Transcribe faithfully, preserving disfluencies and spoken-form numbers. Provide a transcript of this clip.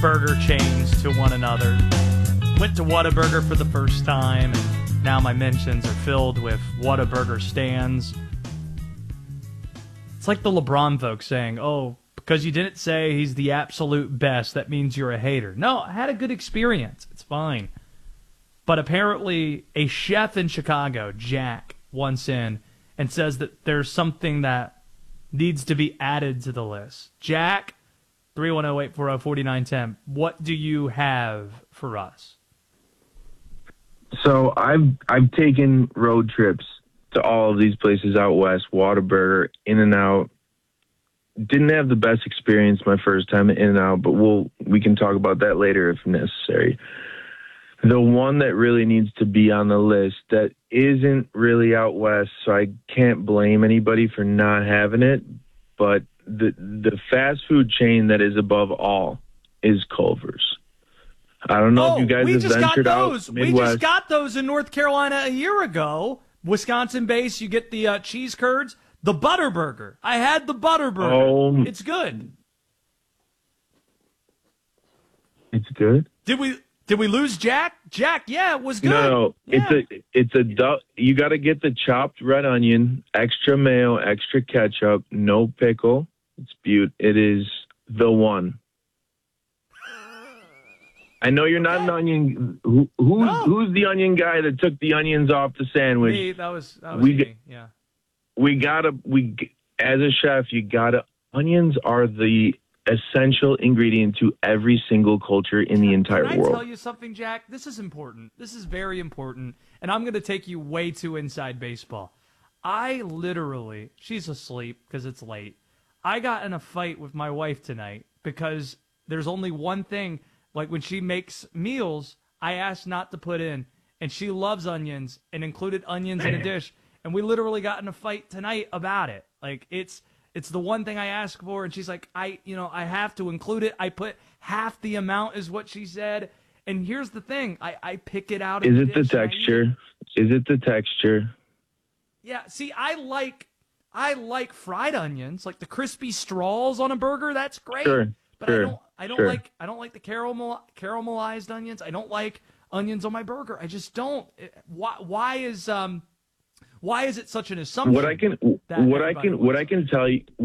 burger chains to one another. Went to Whataburger for the first time, and now my mentions are filled with Whataburger stands. It's like the LeBron folks saying, oh, because you didn't say he's the absolute best, that means you're a hater. No, I had a good experience. It's fine. But apparently a chef in Chicago, Jack, wants in and says that there's something that needs to be added to the list. Jack, three one zero, eight four zero, four nine one zero, what do you have for us? So I've I've taken road trips to all of these places out west, Whataburger, In-N-Out. Didn't have the best experience my first time at In-N-Out, but we'll we can talk about that later if necessary. The one that really needs to be on the list that isn't really out west, so I can't blame anybody for not having it, but the the fast food chain that is above all is Culver's. I don't know oh, if you guys we have just ventured got those. out Midwest. We just got those in North Carolina a year ago. Wisconsin base, you get the uh, cheese curds. The Butterburger. I had the Butterburger. Oh, it's good. It's good? Did we did we lose Jack? Jack, yeah, it was good. No, yeah. it's a it's a du- you got to get the chopped red onion, extra mayo, extra ketchup, no pickle. It's beaut. It is the one. I know you're not okay. an onion. Who, who's no. who's the onion guy that took the onions off the sandwich? Me, that was that was we, me. Yeah. We gotta we as a chef, you gotta. Onions are the essential ingredient to every single culture in the entire Can I world. tell you something, Jack? This is important. This is very important, and I'm going to take you way too inside baseball. I literally, she's asleep because it's late. I got in a fight with my wife tonight because there's only one thing. Like when she makes meals, I ask not to put in, and she loves onions and included onions in a dish, and we literally got in a fight tonight about it. Like it's it's the one thing I ask for, and she's like, I you know I have to include it. I put half the amount is what she said, and here's the thing, I I pick it out. Of Is the it the dish and I eat texture? it. Is it the texture? Yeah. See, I like I like fried onions, like the crispy straws on a burger. That's great. Sure. But sure. I don't I don't sure. like I don't like the caramel caramelized onions. I don't like onions on my burger. I just don't. Why why is um why is it such an assumption? What I can that what I everybody can what likes I can tell you